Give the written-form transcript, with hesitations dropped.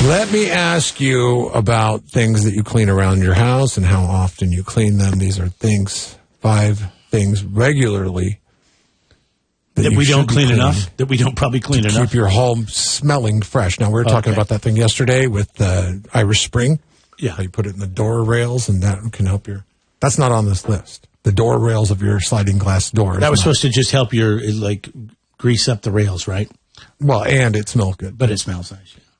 Let me ask you about things that you clean around your house and how often you clean them. These are 5 things regularly that we don't clean enough, that we don't probably clean enough. Keep your home smelling fresh. Now, we were talking about that thing yesterday with Irish Spring. Yeah. How you put it in the door rails, and that can help your... That's not on this list. The door rails of your sliding glass doors. That was supposed to just help your, grease up the rails, right? Well, and it smells good. But it smells nice, yeah.